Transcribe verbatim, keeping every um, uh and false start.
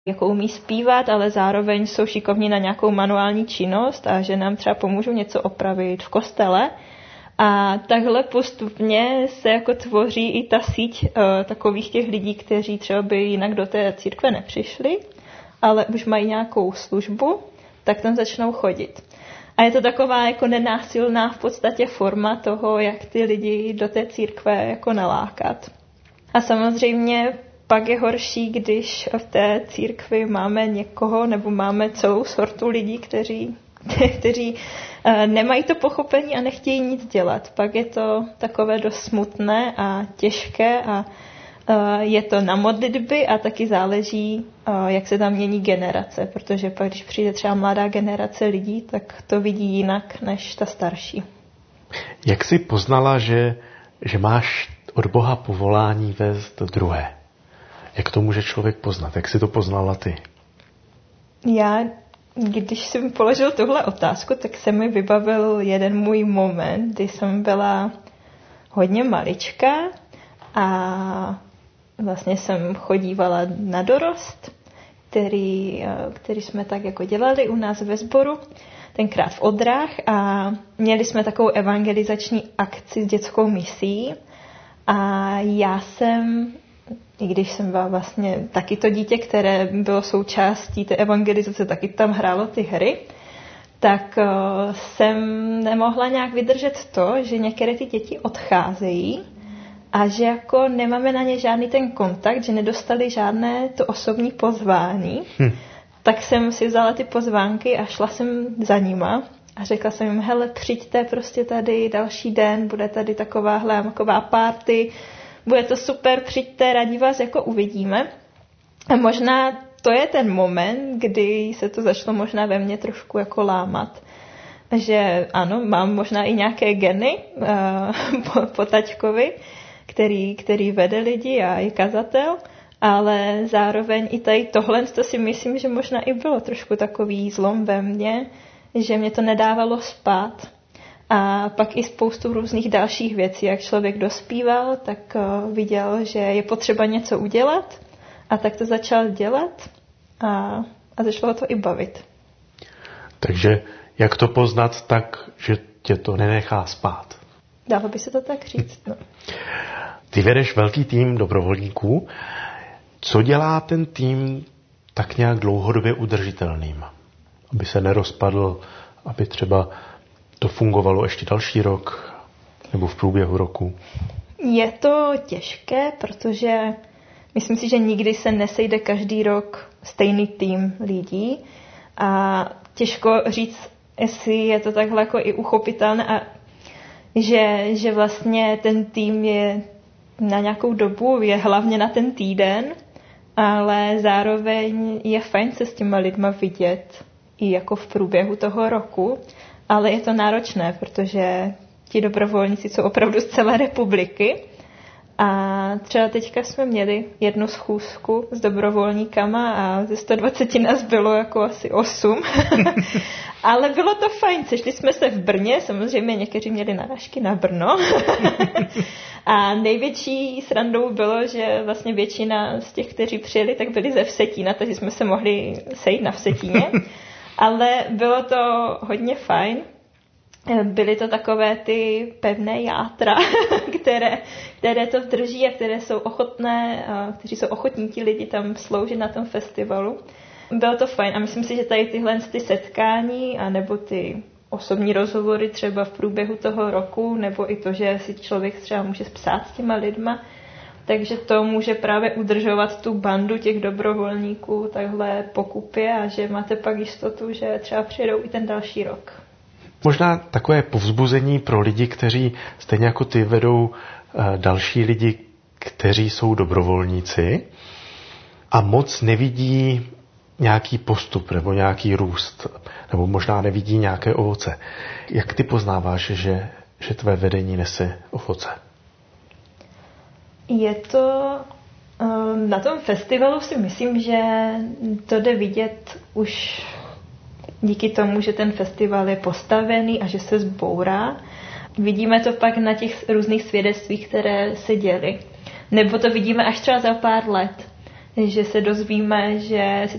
jako umí zpívat, ale zároveň jsou šikovní na nějakou manuální činnost a že nám třeba pomůžou něco opravit v kostele. A takhle postupně se jako tvoří i ta síť uh, takových těch lidí, kteří třeba by jinak do té církve nepřišli, ale už mají nějakou službu, tak tam začnou chodit. A je to taková jako nenásilná v podstatě forma toho, jak ty lidi do té církve jako nalákat. A samozřejmě pak je horší, když v té církvi máme někoho nebo máme celou sortu lidí, kteří, kteří nemají to pochopení a nechtějí nic dělat. Pak je to takové dost smutné a těžké a je to na modlitby a taky záleží, jak se tam mění generace, protože pak, když přijde třeba mladá generace lidí, tak to vidí jinak než ta starší. Jak jsi poznala, že, že máš od Boha povolání vést druhé? Jak to může člověk poznat? Jak jsi to poznala ty? Já, když jsem položil tuhle otázku, tak se mi vybavil jeden můj moment, kdy jsem byla hodně malička a vlastně jsem chodívala na dorost, který, který jsme tak jako dělali u nás ve sboru, tenkrát v Odrách, a měli jsme takovou evangelizační akci s dětskou misí a já jsem, i když jsem byla vlastně taky to dítě, které bylo součástí té evangelizace, taky tam hrálo ty hry, tak jsem nemohla nějak vydržet to, že některé ty děti odcházejí a že jako nemáme na ně žádný ten kontakt, že nedostali žádné to osobní pozvání. Hm. Tak jsem si vzala ty pozvánky a šla jsem za nima a řekla jsem jim, hele, přijďte prostě tady další den, bude tady takováhle taková party, bude to super, přijďte, rádi vás jako uvidíme. A možná to je ten moment, kdy se to začalo možná ve mně trošku jako lámat. Že ano, mám možná i nějaké geny uh, po, po taťkovi, který, který vede lidi a je kazatel, ale zároveň i tady tohle, to si myslím, že možná i bylo trošku takový zlom ve mně, že mě to nedávalo spát. A pak i spoustu různých dalších věcí, jak člověk dospíval, tak uh, viděl, že je potřeba něco udělat a tak to začal dělat a, a začalo to i bavit. Takže jak to poznat tak, že tě to nenechá spát? Dalo by se to tak říct, no. Ty vedeš velký tým dobrovolníků. Co dělá ten tým tak nějak dlouhodobě udržitelným? Aby se nerozpadl, aby třeba to fungovalo ještě další rok nebo v průběhu roku? Je to těžké, protože myslím si, že nikdy se nesejde každý rok stejný tým lidí a těžko říct, jestli je to takhle jako i uchopitelné a že, že vlastně ten tým je na nějakou dobu, je hlavně na ten týden, ale zároveň je fajn se s těma lidma vidět i jako v průběhu toho roku, ale je to náročné, protože ti dobrovolníci jsou opravdu z celé republiky a třeba teďka jsme měli jednu schůzku s dobrovolníkama a ze sto dvacet nás bylo jako asi osm. Ale bylo to fajn, sešli jsme se v Brně, samozřejmě někteří měli narážky na Brno. A největší srandou bylo, že vlastně většina z těch, kteří přijeli, tak byli ze Vsetína, takže jsme se mohli sejít na Vsetíně. Ale bylo to hodně fajn. Byly to takové ty pevné játra, které, které to drží a které jsou ochotné, kteří jsou ochotní ti lidi tam sloužit na tom festivalu. Bylo to fajn a myslím si, že tady tyhle ty setkání a nebo ty osobní rozhovory třeba v průběhu toho roku, nebo i to, že si člověk třeba může psát s těma lidma, takže to může právě udržovat tu bandu těch dobrovolníků takhle pokupě a že máte pak jistotu, že třeba přijedou i ten další rok. Možná takové povzbuzení pro lidi, kteří stejně jako ty vedou další lidi, kteří jsou dobrovolníci a moc nevidí nějaký postup nebo nějaký růst, nebo možná nevidí nějaké ovoce. Jak ty poznáváš, že, že tvé vedení nese ovoce? Je to na tom festivalu, si myslím, že to jde vidět už díky tomu, že ten festival je postavený a že se zbourá. Vidíme to pak na těch různých svědectvích, které se děly. Nebo to vidíme až třeba za pár let, že se dozvíme, že